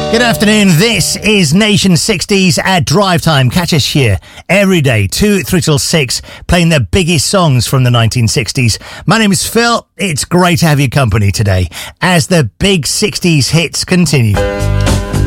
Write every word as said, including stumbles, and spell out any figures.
Good afternoon, this is Nation sixties at Drive Time. Catch us here every day, two, three till six, playing the biggest songs from the nineteen sixties. My name is Phil. It's great to have your company today as the big sixties hits continue.